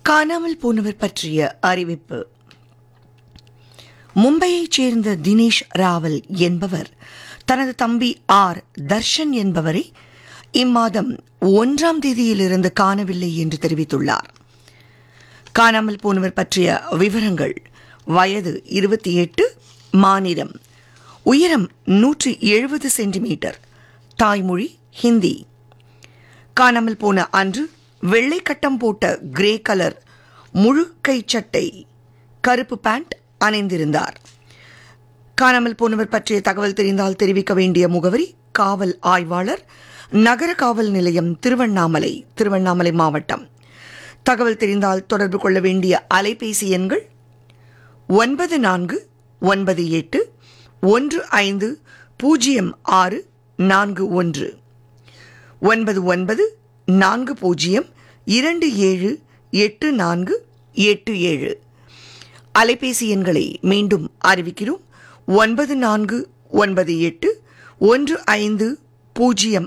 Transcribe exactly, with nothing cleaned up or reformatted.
காணாமல் போனவர் பற்றிய அறிவிப்பு. மும்பையைச் சேர்ந்த தினேஷ் ராவல் என்பவர் தனது தம்பி ஆர் தர்ஷன் என்பவரை இம்மாதம் ஒன்றாம் தேதியிலிருந்து காணவில்லை என்று தெரிவித்துள்ளார். காணாமல் போனவர் பற்றிய விவரங்கள்: வயது இருபத்தி எட்டு, மாநிலம் உயரம் நூற்றி எழுபது சென்டிமீட்டர், தாய்மொழி ஹிந்தி. காணாமல் போன அன்று வெள்ளை கட்டம் போட்ட கிரே கலர் முழு கை சட்டை, கருப்பு பேண்ட் அணிந்திருந்தார். காணாமல் போனவர் பற்றிய தகவல் தெரிந்தால் தெரிவிக்க வேண்டிய முகவரி: காவல் ஆய்வாளர், நகர காவல் நிலையம், திருவண்ணாமலை, திருவண்ணாமலை மாவட்டம். தகவல் தெரிந்தால் தொடர்பு கொள்ள வேண்டிய அலைபேசி எண்கள்: ஒன்பது நான்கு ஒன்பது எட்டு ஒன்று ஐந்து பூஜ்ஜியம் ஆறு நான்கு ஒன்று, ஒன்பது ஒன்பது நான்கு பூஜ்ஜியம் இரண்டு ஏழு எட்டு நான்கு எட்டு ஏழு. அலைபேசி எண்களை மீண்டும் அறிவிக்கிறோம்: ஒன்பது நான்கு ஒன்பது எட்டு ஒன்று ஐந்து பூஜ்ஜியம்